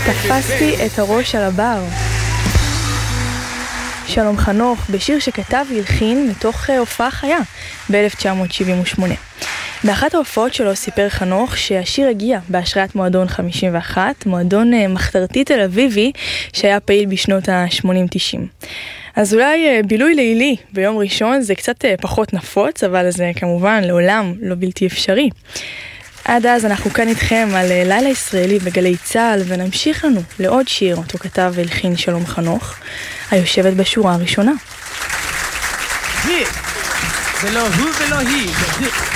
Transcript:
תפסתי את הראש על הבר. שלום חנוך, בשיר שכתב והלחין מתוך הופעה חיה ב-1978. באחת ההופעות שלו סיפר חנוך שהשיר הגיע בהשראת מועדון 51, מועדון מחתרתי תל אביבי שהיה פעיל בשנות ה-80-90. אז אולי בילוי לילי ביום ראשון זה קצת פחות נפוץ, אבל זה כמובן לעולם לא בלתי אפשרי. עד אז אנחנו כאן איתכם על לילה ישראלי בגלי צהל, ונמשיך לנו לעוד שיר אותו כתב והלחין שלום חנוך, היושבת בשורה הראשונה. זה לא הוא ולא היא, זה